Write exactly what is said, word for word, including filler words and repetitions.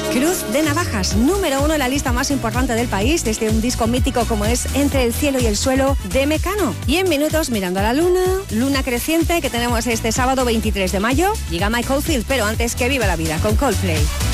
Cruz de Navajas, número uno en la lista más importante del país, desde un disco mítico como es Entre el cielo y el suelo de Mecano. Y en minutos, mirando a la luna, luna creciente que tenemos este sábado veintitrés de mayo, llega Mike Oldfield, pero antes que viva la vida con Coldplay.